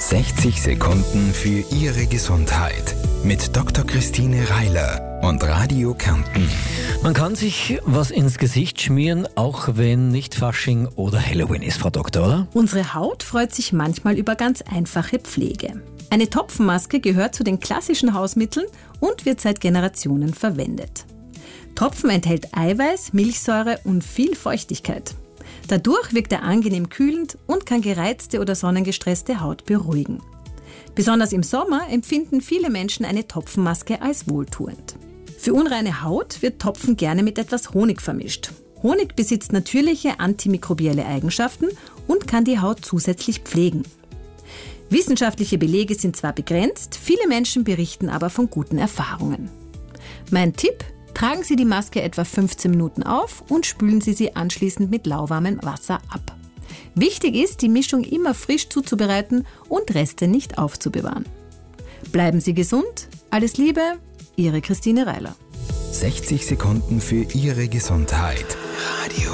60 Sekunden für Ihre Gesundheit mit Dr. Christine Reiler und Radio Kärnten. Man kann sich was ins Gesicht schmieren, auch wenn nicht Fasching oder Halloween ist, Frau Doktor, oder? Unsere Haut freut sich manchmal über ganz einfache Pflege. Eine Topfenmaske gehört zu den klassischen Hausmitteln und wird seit Generationen verwendet. Topfen enthält Eiweiß, Milchsäure und viel Feuchtigkeit. Dadurch wirkt er angenehm kühlend und kann gereizte oder sonnengestresste Haut beruhigen. Besonders im Sommer empfinden viele Menschen eine Topfenmaske als wohltuend. Für unreine Haut wird Topfen gerne mit etwas Honig vermischt. Honig besitzt natürliche antimikrobielle Eigenschaften und kann die Haut zusätzlich pflegen. Wissenschaftliche Belege sind zwar begrenzt, viele Menschen berichten aber von guten Erfahrungen. Mein Tipp: Tragen Sie die Maske etwa 15 Minuten auf und spülen Sie sie anschließend mit lauwarmem Wasser ab. Wichtig ist, die Mischung immer frisch zuzubereiten und Reste nicht aufzubewahren. Bleiben Sie gesund. Alles Liebe, Ihre Christine Reiler. 60 Sekunden für Ihre Gesundheit. Radio